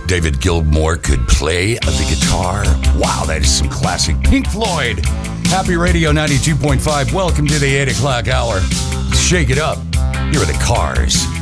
David Gilmour could play the guitar. Wow, that is some classic Pink Floyd. Happy Radio 92.5. Welcome to the 8 o'clock hour. Shake it up. Here are the Cars.